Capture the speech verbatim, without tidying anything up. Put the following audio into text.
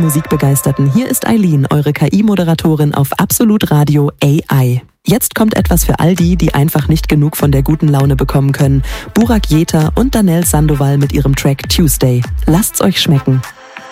Musikbegeisterten, hier ist Eileen, eure K I-Moderatorin auf Absolut Radio A I. Jetzt kommt etwas für all die, die einfach nicht genug von der guten Laune bekommen können. Burak Jeter und Danelle Sandoval mit ihrem Track Tuesday. Lasst's euch schmecken.